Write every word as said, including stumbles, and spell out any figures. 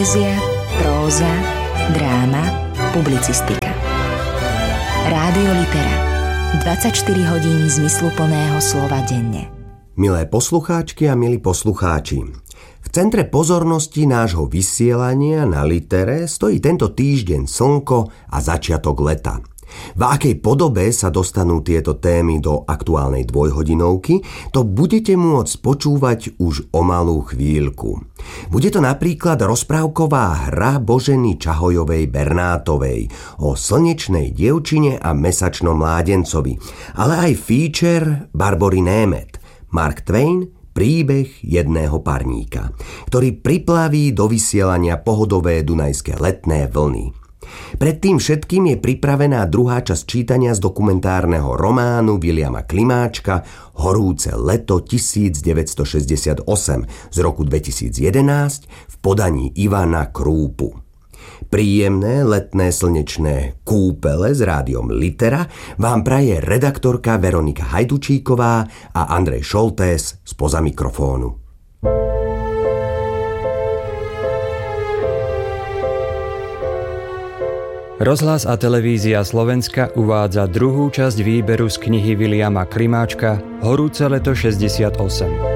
Poézia, próza, dráma, publicistika. Rádio Litera. dvadsaťštyri hodín zmysluplného slova denne. Milé poslucháčky a milí poslucháči, v centre pozornosti nášho vysielania na Litere stojí tento týždeň slnko a začiatok leta. V akej podobe sa dostanú tieto témy do aktuálnej dvojhodinovky, to budete môcť počúvať už o malú chvíľku. Bude to napríklad rozprávková hra Boženy Čahojovej Bernátovej o slnečnej dievčine a mesačnom mládencovi, ale aj feature Barbory Német, Mark Twain, príbeh jedného parníka, ktorý priplaví do vysielania pohodové dunajské letné vlny. Pred tým všetkým je pripravená druhá časť čítania z dokumentárneho románu Viliama Klimáčka Horúce leto devätnásťstošesťdesiatosem z roku dvetisícjedenásť v podaní Ivana Krúpu. Príjemné letné slnečné kúpele s rádiom Litera vám praje redaktorka Veronika Hajdučíková a Andrej Šoltés spoza mikrofónu. Rozhlas a televízia Slovenska uvádza druhú časť výberu z knihy Viliama Klimáčka Horúce leto šesťdesiatosem.